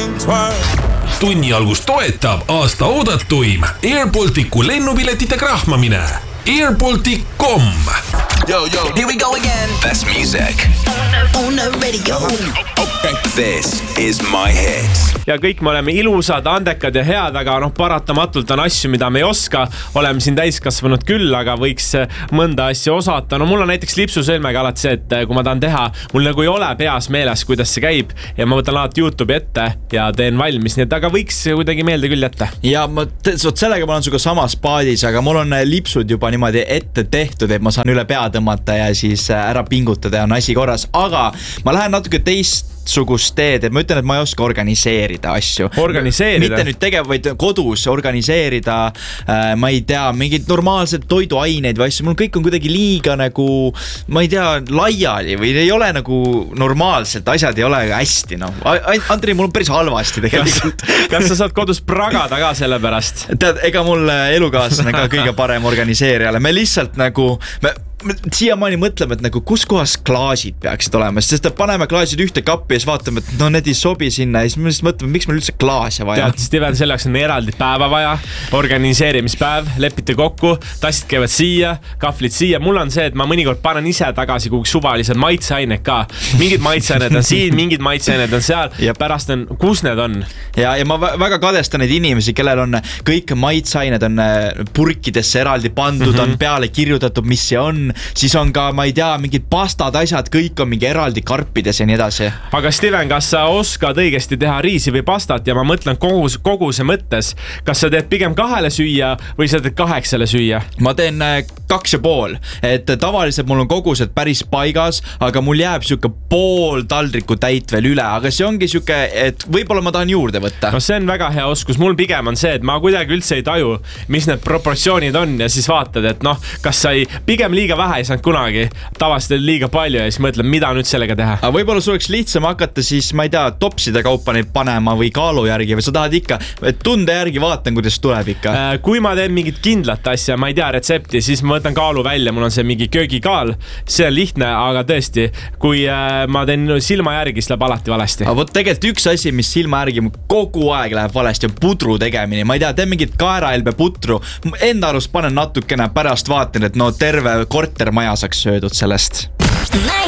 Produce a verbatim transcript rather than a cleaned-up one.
and twirl. Tunni algus toetab aasta oodatuim Airbalticu lennupiletite krahmamine. airbaltic dot com. Yo, yo, here we go again. Best music on the radio. Okay. This is My Hits. Ja kõik me oleme ilusad, andekad ja head, aga noh, paratamatult on asju, mida me ei oska. Oleme siin täiskasvanud küll, aga võiks mõnda asja osata. No mul on näiteks lipsusõlmega alati see, et kui ma tahan teha, mul nagu ei ole peas meeles, kuidas see käib ja ma võtan alati YouTube'i ette ja teen valmis, nii et aga võiks kuidagi meelde küll jätta. Ja ma, sellega ma olen suga samas paadis, aga mul on lipsud juba niimoodi ette tehtud, et ma saan üle pea tõmmata ja siis ära pingutada ja on asi korras, aga ma lähen natuke teist sugust teed, et ma ütlen, et ma ei oska organiseerida asju. Organiseerida? Mitte nüüd tegev, vaid kodus organiseerida, äh, ma ei tea, mingid normaalsed toiduaineid või asju, mul kõik on kuidagi liiga nagu, ma ei tea, laiali või ei ole nagu normaalselt, asjad ei ole hästi, noh. Andri, mul on päris halvasti tegelikult. Kas, kas sa saad kodus pragada ka selle pärast? Tead, ega mul elukaaslane ka kõige parem organiseerijale, me lihtsalt nagu, me Me siiamaani mõtleme, et nagu kus kohas klaasid peaksid olema, sest et paneme klaasid ühte kappi ja siis vaatame, et no need ei sobi sinna ja siis me lihtsalt mõtleme, miks meil üldse klaase vaja. Tead, Steven, selleks on eraldi päeva vaja, organiseerimispäev, lepite kokku, tassid käivad siia, kahvlid siia. Mul on see, et ma mõnikord panen ise tagasi kuhugi suvalised maitseained ka. Mingid maitseained on siin, mingid maitseained on seal ja pärast on, kus need on? Ja, ja ma väga kadestan neid inimesi, kellel on kõik maitseained on purkidesse eraldi pandud, mm-hmm. on peale kirjutatud, mis see on. Siis on ka, ma ei tea, mingid pastad asjad, kõik on mingi eraldi karpides ja nii edasi. Aga Steven, kas sa oskad õigesti teha riisi või pastat ja ma mõtlen kogus, koguse mõttes, kas sa teed pigem kahele süüa või sa teed kaheksale süüa? Ma teen kaks ja pool, et tavaliselt mul on kogused päris paigas, aga mul jääb siuke pool taldriku täit veel üle, aga see ongi siuke, et võib-olla ma tahan juurde võtta. No see on väga hea oskus, mul pigem on see, et ma kuidagi üldse ei taju, mis need proportsioonid on ja siis vaatad, et noh, kas sa ei, pigem liiga vähe ei saanud kunagi, tavaliselt liiga palju ja siis mõtlen, mida nüüd sellega teha. Aga võib-olla sul oleks lihtsam hakata siis, ma ei tea, topside kaupa neid panema või kaalu järgi või sa tahad ikka, et tunde järgi vaatan, kuidas tuleb ikka. Kui ma teen mingit kindlat asja, ma ei tea retsepti, siis ma võtan kaalu välja, mul on see mingi köögikaal, see on lihtne, aga tõesti, kui ma teen silma järgi, siis läheb alati valesti. Aga võt tegelikult üks asi, mis silma järgi kogu aeg läheb valesti, on pudru tegemine. Ma ei tea, teen mingit kaeraelbe putru, enda arust panen natukene, pärast vaatan, et no terve kortermaja saaks söödud sellest.